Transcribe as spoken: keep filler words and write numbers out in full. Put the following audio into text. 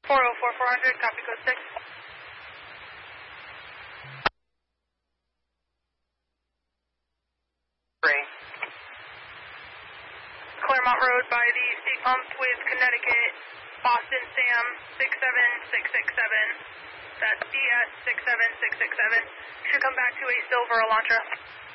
four oh four, four hundred, copy code six. Three. Claremont Road by the state pump with Connecticut, Boston Sam six seven six six seven. That's D S six seven six six seven. Should come back to a silver Elantra.